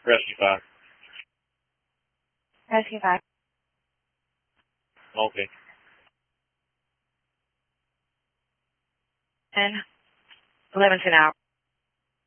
Rescue 5. Rescue 5. Okay. And 11 to an hour.